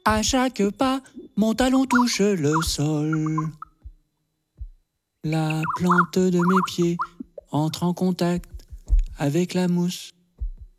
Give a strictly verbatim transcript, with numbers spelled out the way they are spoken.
À chaque pas, mon talon touche le sol. La plante de mes pieds entre en contact avec la mousse